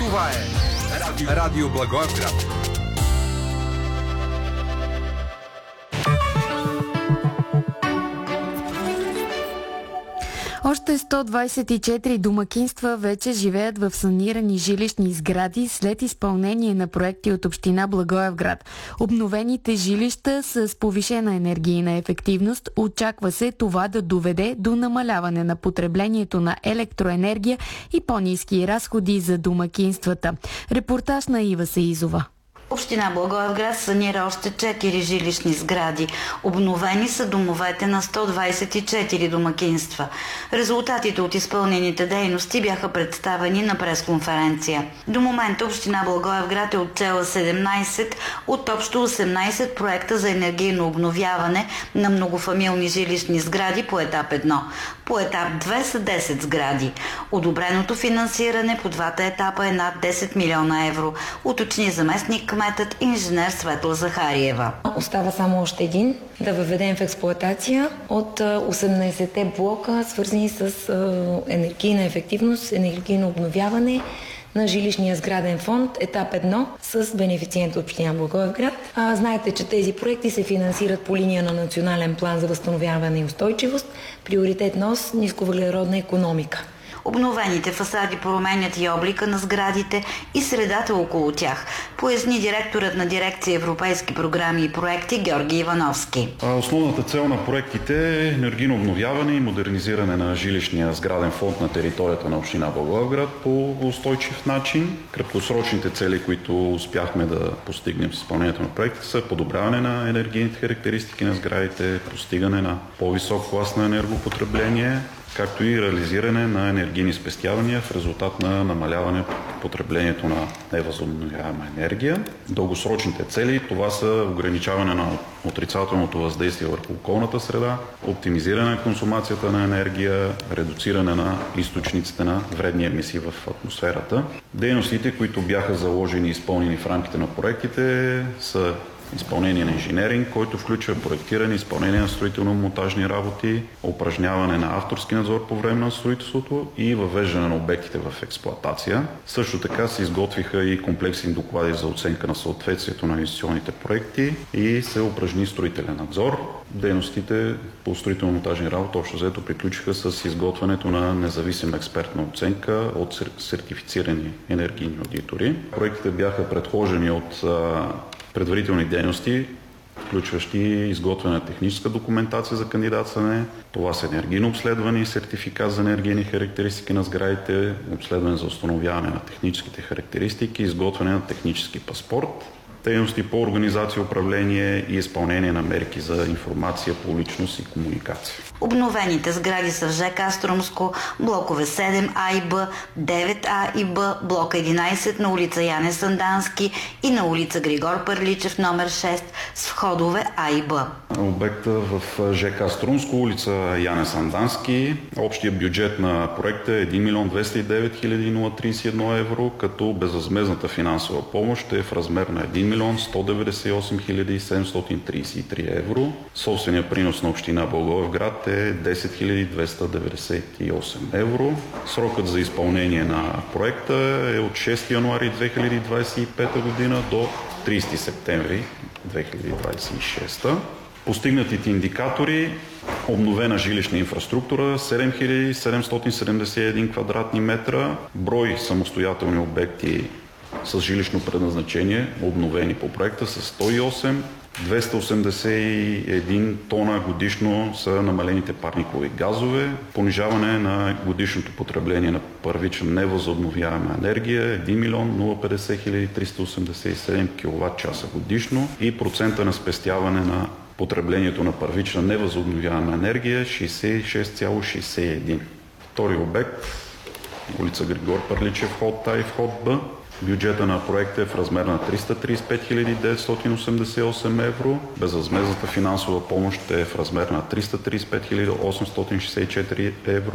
Това е Радио Благоевград. Още 124 домакинства вече живеят в санирани жилищни сгради след изпълнение на проекти от община Благоевград. Обновените жилища с повишена енергийна ефективност, очаква се това да доведе до намаляване на потреблението на електроенергия и по-ниски разходи за домакинствата. Репортаж на Ива Саизова. Община Благоевград санира още 4 жилищни сгради. Обновени са домовете на 124 домакинства. Резултатите от изпълнените дейности бяха представени на пресконференция. До момента Община Благоевград е отчела 17 от общо 18 проекта за енергийно обновяване на многофамилни жилищни сгради по етап 1. По етап 2 са 10 сгради. Одобреното финансиране по двата етапа е над 10 милиона евро, уточни заместник кметът инженер Светла Захариева. Остава само още един да въведем в експлоатация от 18-те блока, свързани с енергийна ефективност, енергийно обновяване на жилищния сграден фонд, етап 1 с бенефициент от община Благоевград. Знаете, че тези проекти се финансират по линия на Национален план за възстановяване и устойчивост, приоритет НОС нисковъглеродна икономика. Обновените фасади променят и облика на сградите и средата около тях, поясни директорът на дирекция Европейски програми и проекти Георги Ивановски. Основната цел на проектите е енергийно обновяване и модернизиране на жилищния сграден фонд на територията на община Благоевград по устойчив начин. Краткосрочните цели, които успяхме да постигнем с изпълнението на проектите, са подобряване на енергийните характеристики на сградите, постигане на по-висок клас на енергопотребление, както и реализиране на енергийни спестявания в резултат на намаляване потреблението на невъзобновяема енергия. Дългосрочните цели това са ограничаване на отрицателното въздействие върху околната среда, оптимизиране на консумацията на енергия, редуциране на източниците на вредни емисии в атмосферата. Дейностите, които бяха заложени и изпълнени в рамките на проектите, са изпълнение на инженеринг, който включва проектиране, изпълнение на строително-монтажни работи, упражняване на авторски надзор по време на строителството и въвеждане на обектите в експлоатация. Също така се изготвиха и комплексни доклади за оценка на съответствието на инвестиционните проекти и се упражни строителен надзор. Дейностите по строително-монтажни работи общо взето приключиха с изготвянето на независима експертна оценка от сертифицирани енергийни аудитори. Проектите бяха предхождани от предварителни дейности, включващи изготвяне на техническа документация за кандидатстване. Това са енергийно обследване и сертификат за енергийни характеристики на сградите, обследване за установяване на техническите характеристики, изготвяне на технически паспорт, дейности по организация, управление и изпълнение на мерки за информация, публичност и комуникация. Обновените сгради са в ЖК Струмско, блокове 7А и Б, 9А и Б, блок 11 на улица Яне Сандански и на улица Григор Пърличев номер 6 с входове А и Б. Обекта в ЖК Струмско, улица Яне Сандански. Общият бюджет на проекта е 1 милион 209 хиляди 031 евро, като безвъзмездната финансова помощ е в размер на 1 милион 198 хиляди 733 евро. Собственият принос на община Благоевград е 10 хиляди 298 евро. Срокът за изпълнение на проекта е от 6 януари 2025 година до 30 септември 2026. Постигнатите индикатори: обновена жилищна инфраструктура 7771 квадратни метра, брой самостоятелни обекти с жилищно предназначение, обновени по проекта са 108, 281 тона годишно са намалените парникови газове, понижаване на годишното потребление на първична невъзобновяема енергия 1 милион 050 хиляди 387 кВт-часа годишно и процента на спестяване на потреблението на първична невъзобновяема енергия 66,61. Втори обект, улица Григор Пърличев, вход А и вход Б. Бюджета на проекта е в размер на 335 988 евро. Безвъзмездната финансова помощ е в размер на 335 864 евро.